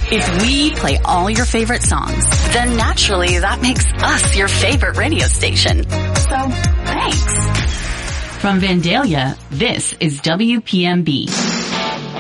If we play all your favorite songs, then naturally that makes us your favorite radio station. So, thanks. From Vandalia, this is WPMB.